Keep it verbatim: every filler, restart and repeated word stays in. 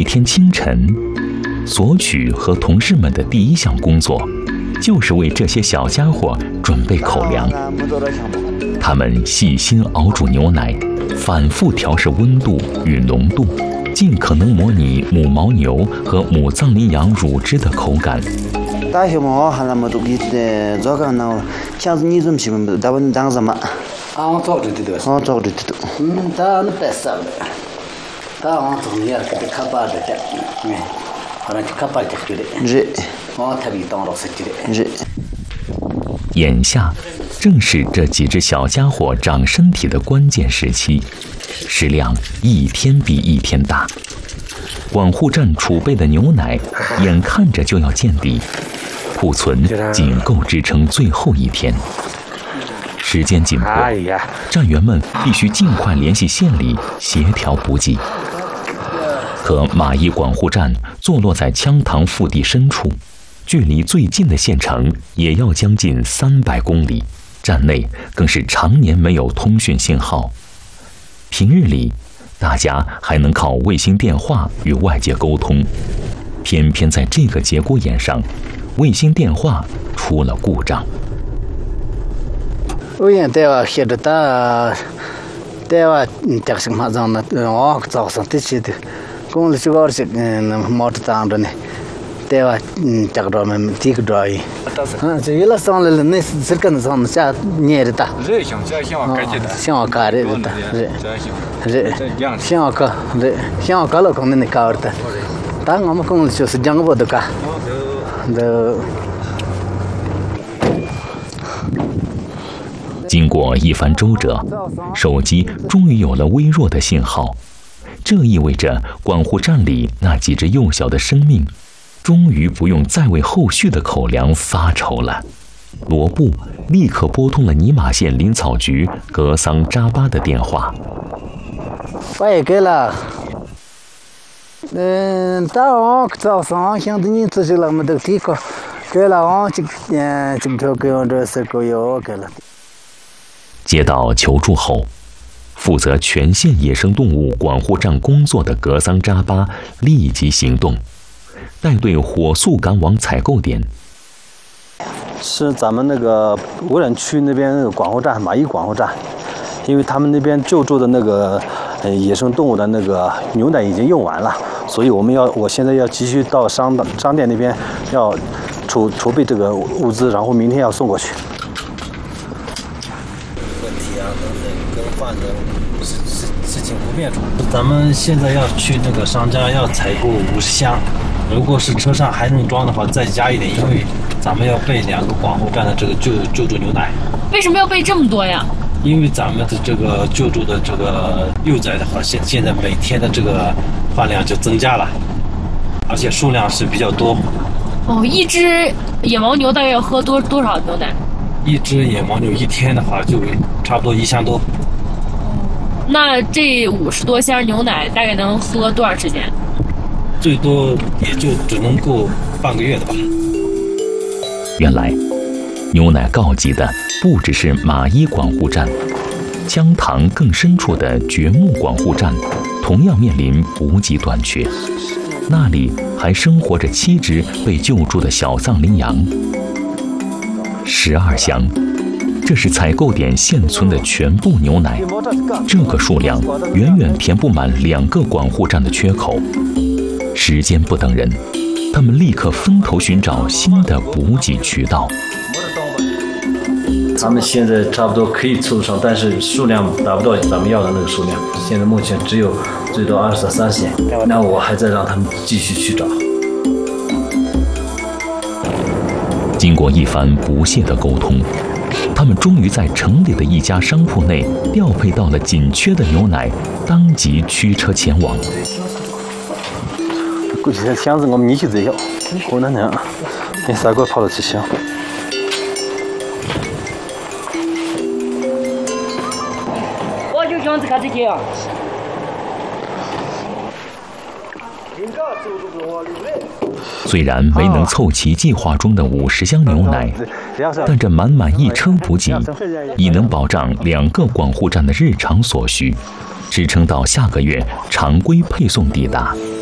天清晨，索取和同事们的第一项工作，就是为这些小家伙准备口粮。他们细心熬煮牛奶，反复调试温度与浓度，尽可能模拟母牦牛和母藏羚羊乳汁的口感。 大小毛还那么多的，这个呢，像是你这么喜欢，大部分当什么？ 啊，早着的都是。 啊，早着的都。 嗯，他那白色的，他往中间给他把的的，嗯，好像就他把的对的。 是。 哦，他比当老师的。 是。 眼下正是这几只小家伙长身体的关键时期，食量一天比一天大。管护站储备的牛奶眼看着就要见底，库存仅够支撑最后一天。时间紧迫，站员们必须尽快联系县里协调补给。可马邑管护站坐落在羌塘腹地深处，距离最近的县城也要将近三百公里，站内更是常年没有通讯信号。平日里，大家还能靠卫星电话与外界沟通，偏偏在这个节骨眼上，卫星电话出了故障。 我现在我写的大，在我这什么上呢？我早上这些的，公里这个是嗯，毛子当着呢。对吧？嗯，这个我们第一个抓伊。嗯，这一拉上来了，那是这个上下捏的大。 是像这像我干的。 像我干的的，是是像我干，是像我干了可能你干的。但我们可能就是这样不的干。的。 经过一番周折，手机终于有了微弱的信号，这意味着管护站里那几只幼小的生命终于不用再为后续的口粮发愁了。罗布立刻拨通了尼玛县林草局格桑扎巴的电话。 我也给了。嗯，大王早上想着你自己那么的地方，给了我这嗯，这个给我这是够有给了。 接到求助后，负责全县野生动物管护站工作的格桑扎巴立即行动，带队火速赶往采购点。 是咱们那个无人区那边那个管护站，马邑管护站，因为他们那边救助的那个呃野生动物的那个牛奶已经用完了，所以我们要我现在要继续到商商店那边要储储备这个物资，然后明天要送过去。 问题啊等等更换的事事事情不变，咱们现在要去那个商家要采购五十箱。如果是车上还能装的话，再加一点，因为咱们要备两个管护站的这个救救助牛奶。 为什么要备这么多呀？ 因为咱们的这个救助的这个幼崽的话，现现在每天的这个饭量就增加了，而且数量是比较多。 哦，一只野牦牛大概要喝多多少牛奶？ 一只野牦牛一天的话，就差不多一箱多。 那这五十多箱牛奶大概能喝多长时间？ 最多也就只能够半个月的吧。 原来，牛奶告急的不只是马邑管护站，羌塘更深处的掘木管护站同样面临补给短缺。那里还生活着七只被救助的小藏羚羊。十二箱，这是采购点现存的全部牛奶，这个数量远远填不满两个管护站的缺口。时间不等人，他们立刻分头寻找新的补给渠道。 他们现在差不多可以凑上，但是数量达不到咱们要的那个数量。现在目前只有最多二十三箱，那我还在让他们继续去找。 经过一番不懈的沟通，他们终于在城里的一家商铺内调配到了紧缺的牛奶，当即驱车前往。 估计这箱子我们你去这要，可能能，那三个跑了几箱。 我就想这个这些啊。 虽然没能凑齐计划中的五十箱牛奶，但这满满一车补给已能保障两个管护站的日常所需，支撑到下个月常规配送抵达。